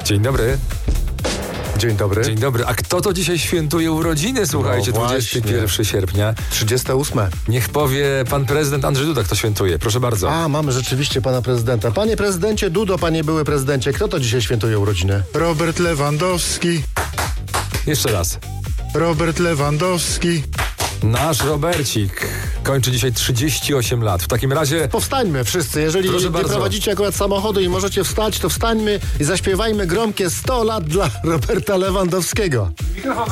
Dzień dobry. Dzień dobry. Dzień dobry. A kto to dzisiaj świętuje urodziny? Słuchajcie, No właśnie. 21 sierpnia. 38. Niech powie pan prezydent Andrzej Duda, kto świętuje. Proszę bardzo. A, mamy rzeczywiście pana prezydenta. Panie prezydencie Dudo, panie były prezydencie, kto to dzisiaj świętuje urodziny? Robert Lewandowski. Jeszcze raz. Robert Lewandowski. Nasz Robercik kończy dzisiaj 38 lat. W takim razie Powstańmy wszyscy, jeżeli Proszę nie bardzo. prowadzicie akurat samochodu i możecie wstać, to wstańmy i zaśpiewajmy gromkie 100 lat dla Roberta Lewandowskiego.